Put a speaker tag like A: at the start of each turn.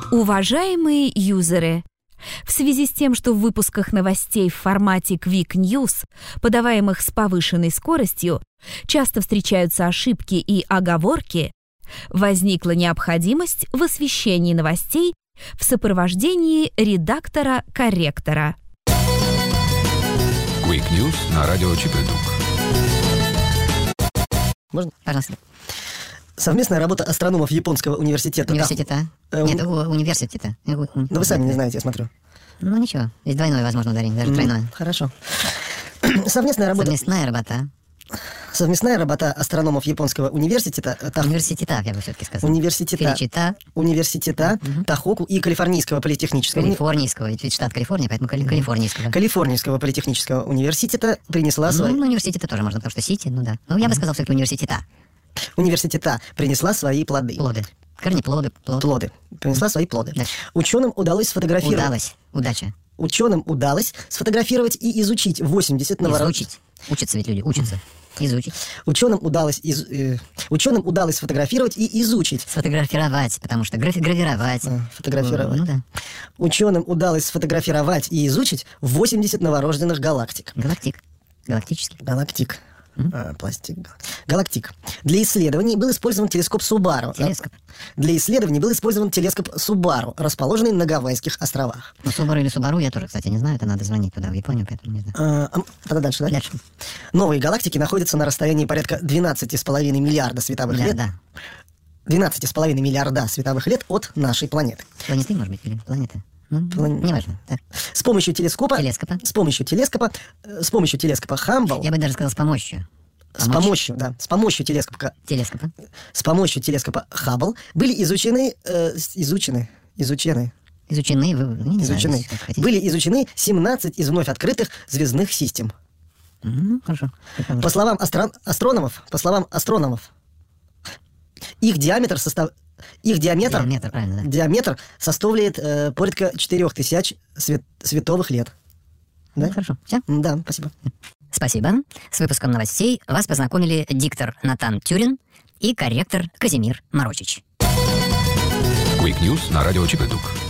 A: Уважаемые юзеры, в связи с тем, что в выпусках новостей в формате Quick News, подаваемых с повышенной скоростью, часто встречаются ошибки и оговорки, возникла необходимость в освещении новостей в сопровождении редактора-корректора.
B: Quick News на радио Чип и Дук.
C: Можно?
D: Пожалуйста.
C: Совместная работа астрономов Японского университета.
D: Университета? Нет, университета.
C: Ну, вы сами не знаете, я смотрю.
D: Ну, ничего. Здесь двойное возможно ударение, даже тройное.
C: Хорошо. Совместная работа астрономов Японского университета.
D: Университета, я бы все-таки сказал.
C: Университета Тохоку и Калифорнийского политехнического.
D: Калифорнийского, ведь штат Калифорния, поэтому Калифорнийского.
C: Калифорнийского политехнического университета принесла свои...
D: Ну, университета тоже можно, потому что Сити, ну да. Ну, я бы сказал все-таки университета.
C: Университета принесла свои плоды.
D: Плоды. Корнеплоды.
C: Плоды. Принесла свои плоды.
D: Дальше.
C: Ученым удалось сфотографировать...
D: Удача.
C: Ученым удалось сфотографировать и изучить 80
D: Изучить. Учатся ведь люди, учатся. Изучить.
C: Ученым удалось сфотографировать и изучить.
D: Сфотографировать, потому что гравировать.
C: Фотографировать.
D: Ну да.
C: Ученым удалось сфотографировать и изучить 80 новорожденных галактик.
D: Галактический.
C: Галактик. Для исследований был использован телескоп Субару. Расположенный на Гавайских островах.
D: Ну, Субару или Субару, я тоже, кстати, не знаю. Это надо звонить туда, в Японию, поэтому не знаю.
C: Тогда дальше, да?
D: Дальше.
C: Новые галактики находятся на расстоянии порядка 12,5 миллиарда световых лет. 12,5 миллиарда световых лет от нашей планеты.
D: Планеты, может быть, или планеты? Не важно. Так.
C: С помощью телескопа Хамбл.
D: Я бы даже сказал с помощью.
C: С помощью телескопа Хаббл были были изучены 17 из вновь открытых звездных систем.
D: Хорошо.
C: По словам астрономов, их диаметр составляет порядка 4000 световых лет. Да?
D: Хорошо. Все?
C: Да, спасибо.
D: Спасибо. С выпуском новостей вас познакомили диктор Натан Тюрин и корректор Казимир Морочич.
B: Quick News на радио Чип и Дук.